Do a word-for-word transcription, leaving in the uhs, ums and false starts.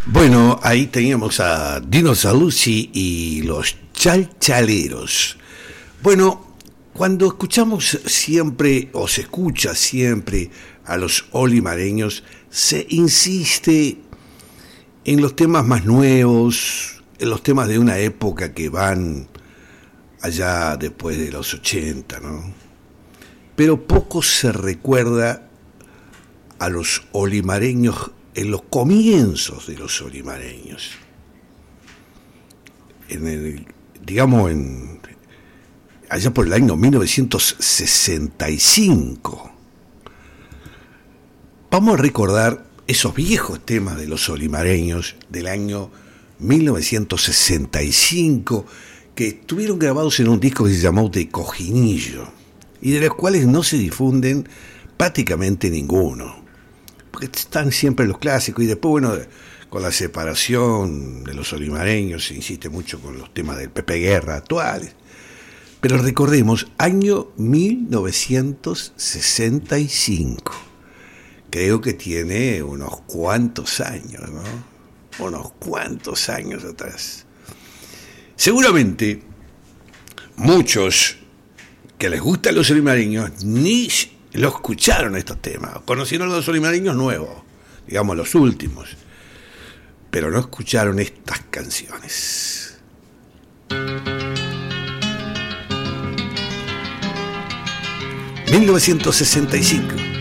Bueno, ahí teníamos a Dino Saluzzi y los Chalchaleros. Bueno, cuando escuchamos siempre, o se escucha siempre, a los olimareños, se insiste en los temas más nuevos, en los temas de una época que van allá después de los ochenta, ¿no? Pero poco se recuerda a los olimareños en los comienzos de los olimareños. En el, digamos, en, allá por el año mil novecientos sesenta y cinco. Vamos a recordar esos viejos temas de los olimareños del año mil novecientos sesenta y cinco que estuvieron grabados en un disco que se llamó De Cojinillo y de los cuales no se difunden prácticamente ninguno, porque están siempre los clásicos y después, bueno, con la separación de los olimareños se insiste mucho con los temas del Pepe Guerra actuales. Pero recordemos, año mil novecientos sesenta y cinco. Creo que tiene unos cuantos años, ¿no? Unos cuantos años atrás. Seguramente muchos que les gustan los olimareños ni lo escucharon estos temas, conocieron a los olimareños nuevos, digamos los últimos, pero no escucharon estas canciones. mil novecientos sesenta y cinco.